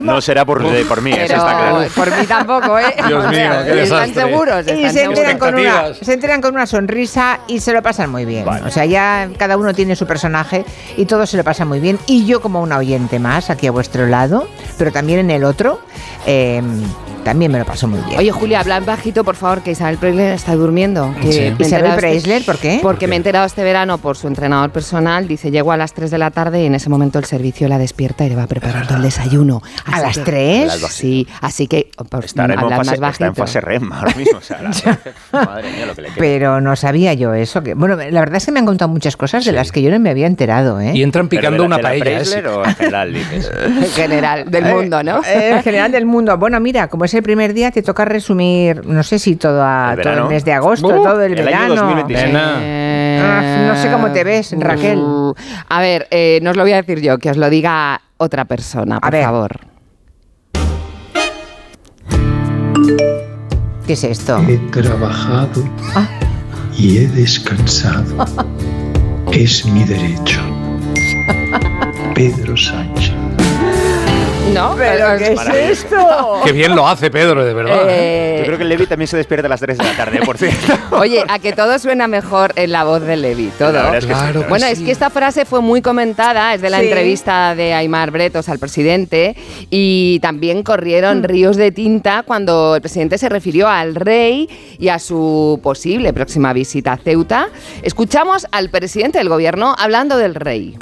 No será por mí, eso está claro. Por mí tampoco, ¿eh? Dios mío, qué desastre. Están seguros. Y se enteran con una sonrisa y se lo pasan muy bien. Vale. O sea, ya cada uno tiene su personaje y todos se lo pasan muy bien. Y yo como una oyente más, aquí a vuestro lado, pero también en el otro, también me lo paso muy bien. Oye, Julia, habla bajito, por favor, que Isabel Preisler está durmiendo. Sí. ¿Isabel Preisler? ¿Por qué? Porque me he enterado este verano por su entrenador personal. Dice, llego a las 3 de la tarde y en ese momento el servicio la despierta y le va preparando el desayuno. ¿A las 3? Sí, así que hablar más bajito. Está en fase REM ahora mismo. O sea, madre mía, lo que le queda. Pero no sabía yo eso. Bueno, la verdad es que me han contado muchas cosas de las que yo no me había enterado, ¿eh? Y entran picando una paella. ¿Preisler o en general? En general, del mundo, ¿no? En general del mundo. Bueno, mira, como es el primer día, te toca resumir, no sé si todo el mes de agosto, todo el verano. Año 2026. No sé cómo te ves, Raquel. A ver, no os lo voy a decir yo, que os lo diga otra persona, por favor. ¿Qué es esto? He trabajado y he descansado. Es mi derecho. Pedro Sánchez. No, ¿pero qué es esto? Qué bien lo hace Pedro, de verdad. Yo creo que Levi también se despierta a las 3 de la tarde, por cierto. Oye, a que todo suena mejor en la voz de Levi, todo. La verdad es que claro. sí. Bueno, es que esta frase fue muy comentada, es de la entrevista de Aimar Bretos al presidente, y también corrieron ríos de tinta cuando el presidente se refirió al rey y a su posible próxima visita a Ceuta. Escuchamos al presidente del gobierno hablando del rey.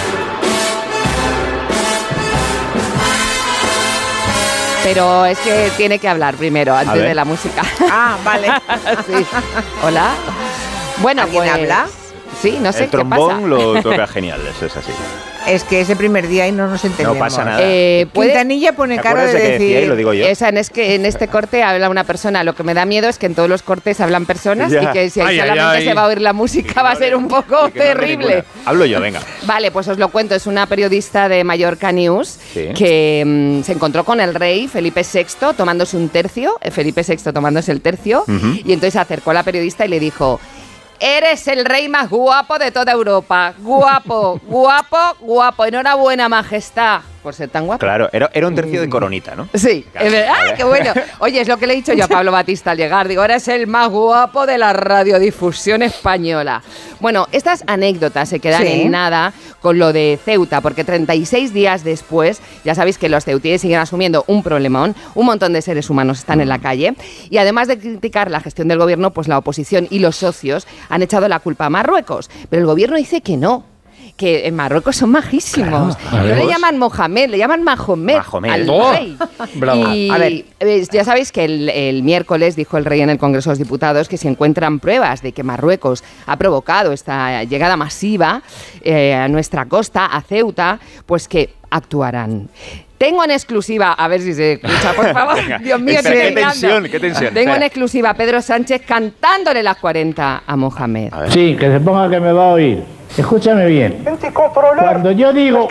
Pero es que tiene que hablar primero, antes de la música. Ah, vale. Sí. Hola. Bueno, ¿alguien habla? Sí, no sé el qué pasa. El trombón lo toca genial, eso es así. Es que ese primer día y no nos entendemos. No pasa nada. Quintanilla pone cara de decir... decía y lo digo yo? Es que en este corte habla una persona. Lo que me da miedo es que en todos los cortes hablan personas y que si solamente se va a oír la música va a ser un poco terrible. Hablo yo, venga. Vale, pues os lo cuento. Es una periodista de Mallorca News que se encontró con el rey Felipe VI tomándose un tercio. Felipe VI tomándose el tercio. Y entonces se acercó a la periodista y le dijo... Eres el rey más guapo de toda Europa. Guapo, guapo, guapo. Enhorabuena, majestad. Por ser tan guapo. Claro, era un tercio de coronita, ¿no? Sí, claro. Es verdad. ¡Ah, qué bueno! Oye, es lo que le he dicho yo a Pablo Batista al llegar. Digo, ahora es el más guapo de la radiodifusión española. Bueno, estas anécdotas se quedan en nada con lo de Ceuta, porque 36 días después, ya sabéis que los ceutíes siguen asumiendo un problemón, un montón de seres humanos están en la calle, y además de criticar la gestión del gobierno, pues la oposición y los socios han echado la culpa a Marruecos. Pero el gobierno dice que no. Que en Marruecos son majísimos. Claro, no le llaman Mohamed, le llaman Mahomet al rey. Bravo. Y a ver, ya sabéis que el miércoles dijo el rey en el Congreso de los Diputados que si encuentran pruebas de que Marruecos ha provocado esta llegada masiva a nuestra costa, a Ceuta, pues que actuarán. Tengo en exclusiva, a ver si se escucha, por favor. Dios mío, qué tensión. Tengo en exclusiva a Pedro Sánchez cantándole las 40 a Mohamed. Sí, que se ponga que me va a oír. Escúchame bien. Cuando yo digo,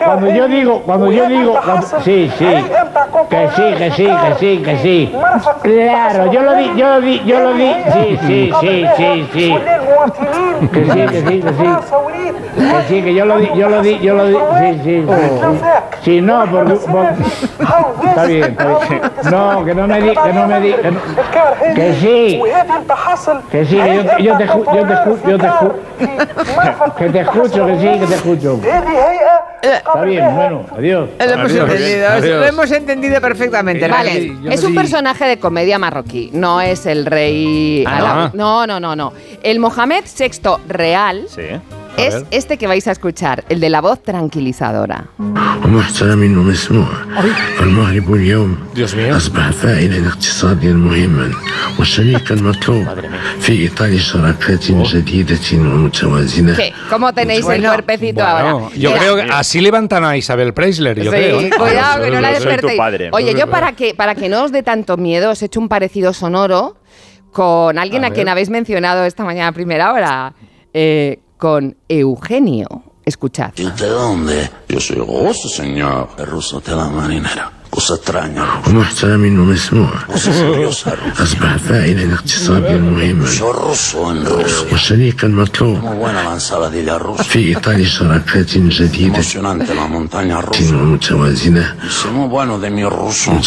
sí. Que sí. Claro, yo lo di. Sí. Que yo lo di. Sí. Sí, no, porque está bien. No, que no me di. Que sí, que yo te escucho. Que te escucho. Está bien, bueno, adiós. Lo hemos entendido perfectamente. Vale, es un personaje de comedia marroquí, no es el rey... No. El Mohamed VI real es este que vais a escuchar, el de la voz tranquilizadora. Dios mío. ¿Qué? ¿Cómo tenéis el cuerpecito ahora? Yo creo que así levantan a Isabel Preisler, yo creo. Cuidado, que no la despertéis. Oye, yo para que no os dé tanto miedo, os he hecho un parecido sonoro con alguien a quien habéis mencionado esta mañana a primera hora, con Eugenio. Escuchad. ¿Y de dónde? Yo soy ruso, señor. El ruso de la marinera. Cosa extraña. Yo ruso en ruso. Muy buena la ensaladilla rusa. Emocionante la montaña rusa. Y muy bueno de mi ruso.